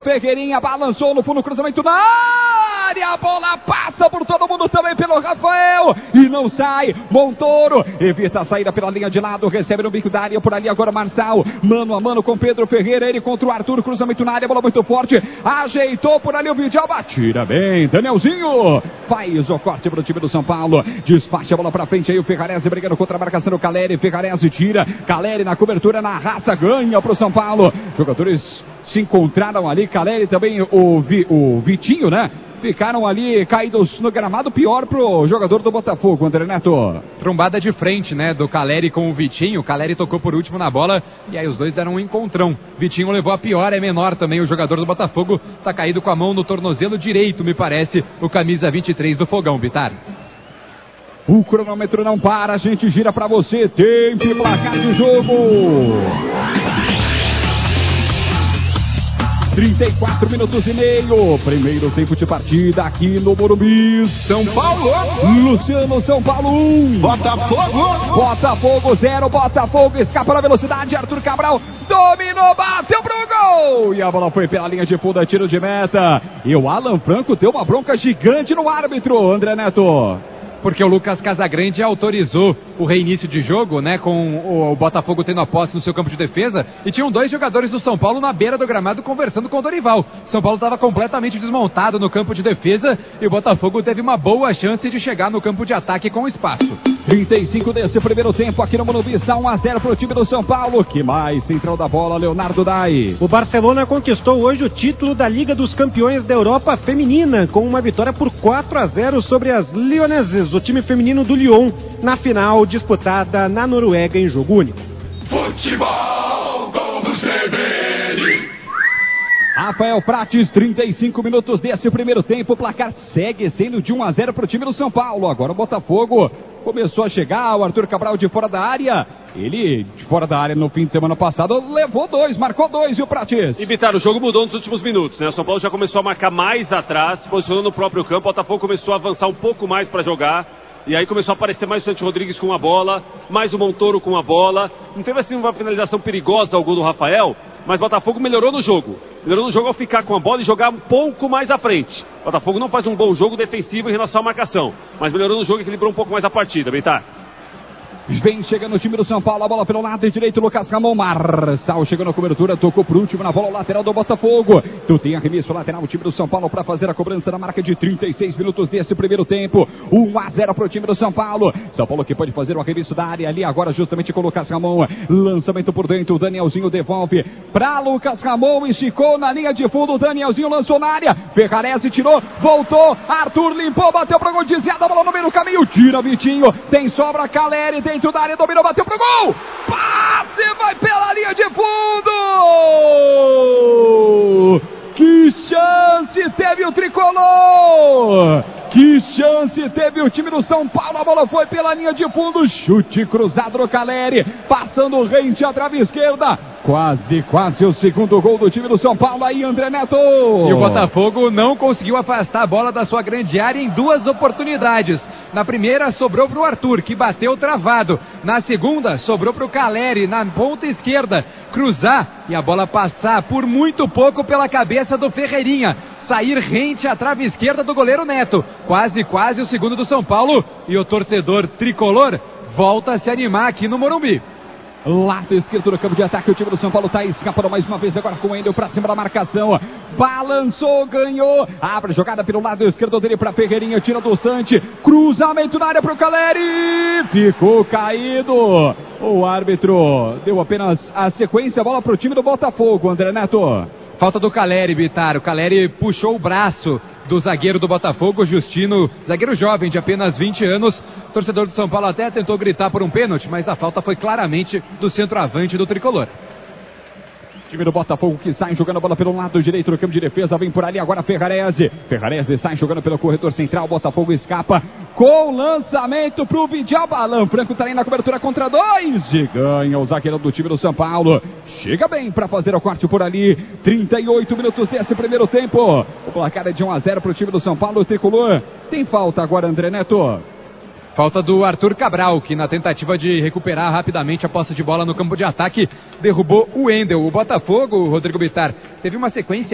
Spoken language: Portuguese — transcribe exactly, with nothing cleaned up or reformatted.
Ferreirinha balançou no fundo, cruzamento na área, a bola passa por todo mundo também pelo Rafael e não sai. Montoro evita a saída pela linha de lado, recebe no bico da área, por ali agora Marçal, mano a mano com Pedro Ferreira, ele contra o Arthur, cruzamento na área, bola muito forte, ajeitou por ali o Vidalba, tira bem, Danielzinho faz o corte para o time do São Paulo, despacha a bola para frente aí o Ferrarese brigando contra a marcação do Caleri, Ferrarese tira, Caleri na cobertura, na raça, ganha para o São Paulo, jogadores se encontraram ali, Caleri também, o, Vi, o Vitinho, né? Ficaram ali caídos no gramado, pior pro jogador do Botafogo, André Neto. Trombada de frente, né, do Caleri com o Vitinho. O Caleri tocou por último na bola e aí os dois deram um encontrão. Vitinho levou a pior, é menor também o jogador do Botafogo. Tá caído com a mão no tornozelo direito, me parece, o camisa vinte e três do Fogão, Bitar. O cronômetro não para, a gente gira pra você. Tempo e placar de jogo. trinta e quatro minutos e meio, primeiro tempo de partida aqui no Morumbi. São Paulo, Luciano, São Paulo um, Botafogo, Botafogo zero, Botafogo escapa na velocidade, Arthur Cabral dominou, bateu pro gol, e a bola foi pela linha de fundo, tiro de meta, e o Alan Franco deu uma bronca gigante no árbitro, André Neto. Porque o Lucas Casagrande autorizou o reinício de jogo, né, com o Botafogo tendo a posse no seu campo de defesa, e tinham dois jogadores do São Paulo na beira do gramado conversando com o Dorival. São Paulo estava completamente desmontado no campo de defesa e o Botafogo teve uma boa chance de chegar no campo de ataque com espaço. trinta e cinco desse primeiro tempo aqui no Morumbi, está um a zero para o time do São Paulo. Que mais? Central da bola, Leonardo Dai. O Barcelona conquistou hoje o título da Liga dos Campeões da Europa Feminina, com uma vitória por quatro a zero sobre as Lionesses, o time feminino do Lyon, na final disputada na Noruega em jogo único. futebol, vamos beber. Rafael Prates, trinta e cinco minutos desse primeiro tempo, o placar segue sendo de um a zero para o time do São Paulo. Agora o Botafogo começou a chegar, o Arthur Cabral de fora da área, ele de fora da área no fim de semana passado levou dois, marcou dois, e o Prates? E Bitar, o jogo mudou nos últimos minutos, né? O São Paulo já começou a marcar mais atrás, se posicionando no próprio campo, o Botafogo começou a avançar um pouco mais para jogar. E aí começou a aparecer mais o Santos Rodrigues com a bola, mais o Montoro com a bola. Não teve assim uma finalização perigosa ao gol do Rafael, mas o Botafogo melhorou no jogo. Melhorou no jogo ao ficar com a bola e jogar um pouco mais à frente. O Botafogo não faz um bom jogo defensivo em relação à marcação, mas melhorou no jogo e equilibrou um pouco mais a partida, Beitar. Vem chegando o time do São Paulo, a bola pelo lado direito, Lucas Ramon, Marçal chegando na cobertura, tocou por último na bola lateral do Botafogo. Tu tem arremesso lateral, o time do São Paulo para fazer a cobrança na marca de trinta e seis minutos desse primeiro tempo. um a zero para o time do São Paulo. São Paulo que pode fazer o arremesso da área ali agora justamente com o Lucas Ramon. Lançamento por dentro, o Danielzinho devolve para Lucas Ramon, esticou na linha de fundo, o Danielzinho lançou na área, Ferrarese tirou, voltou, Arthur limpou, bateu para o gol, desviado, a bola no meio do caminho, tira Vitinho, tem sobra, Caleri, tem dentro da área, dominou, bateu pro gol, passe, vai pela linha de fundo, que chance teve o tricolor, que chance teve o time do São Paulo, a bola foi pela linha de fundo, chute cruzado do Caleri, passando rente à trave esquerda, quase, quase o segundo gol do time do São Paulo aí, André Neto. E o Botafogo não conseguiu afastar a bola da sua grande área em duas oportunidades. Na primeira sobrou para o Arthur, que bateu travado. Na segunda sobrou para o Caleri, na ponta esquerda, cruzar e a bola passar por muito pouco pela cabeça do Ferreirinha. Sair rente à trave esquerda do goleiro Neto. Quase, quase o segundo do São Paulo. E o torcedor tricolor volta a se animar aqui no Morumbi. Lado esquerdo do campo de ataque, o time do São Paulo está escapando mais uma vez agora com o Endel para cima da marcação, balançou, ganhou, abre jogada pelo lado esquerdo dele para Ferreirinha, tira do Sante, cruzamento na área para o Caleri, ficou caído, o árbitro deu apenas a sequência, a bola para o time do Botafogo, André Neto. Falta do Caleri, Bitar, o Caleri puxou o braço do zagueiro do Botafogo, Justino, zagueiro jovem de apenas vinte anos, torcedor do São Paulo até tentou gritar por um pênalti, mas a falta foi claramente do centroavante do tricolor. Time do Botafogo que sai jogando a bola pelo lado direito do campo de defesa, vem por ali agora Ferrarese, Ferrarese sai jogando pelo corredor central, Botafogo escapa com lançamento pro Vidalba, Alan Franco tá aí na cobertura contra dois e ganha o zagueiro do time do São Paulo, chega bem para fazer o corte por ali, trinta e oito minutos desse primeiro tempo, o placar é de um a zero pro time do São Paulo, o tricolor tem falta agora, André Neto. Falta do Arthur Cabral, que na tentativa de recuperar rapidamente a posse de bola no campo de ataque, derrubou o Endel. O Botafogo, Rodrigo Bitar, teve uma sequência